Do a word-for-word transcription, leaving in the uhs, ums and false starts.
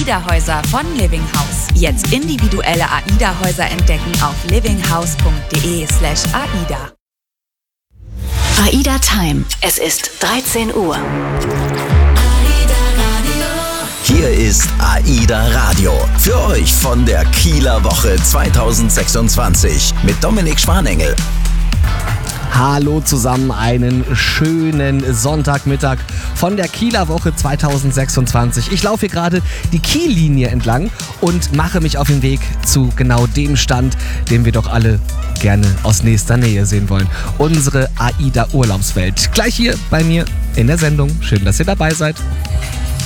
AIDA-Häuser von Living House. Jetzt individuelle AIDA-Häuser entdecken auf livinghouse.de slash AIDA. AIDA Time. Es ist dreizehn Uhr. Hier ist AIDA Radio. Für euch von der Kieler Woche zwanzig sechsundzwanzig mit Dominik Schwanengel. Hallo zusammen, einen schönen Sonntagmittag von der Kieler Woche zwanzig sechsundzwanzig. Ich laufe hier gerade die Kiellinie entlang und mache mich auf den Weg zu genau dem Stand, den wir doch alle gerne aus nächster Nähe sehen wollen. Unsere AIDA Urlaubswelt. Gleich hier bei mir in der Sendung. Schön, dass ihr dabei seid.